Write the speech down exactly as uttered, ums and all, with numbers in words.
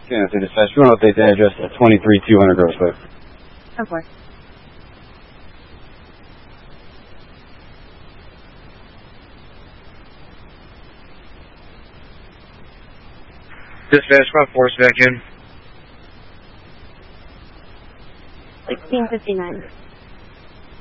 Yeah, so dispatch, we want to update the address at twenty-three two hundred Grove Cliff. Of course. Dispatch, my force back in. sixteen fifty-nine.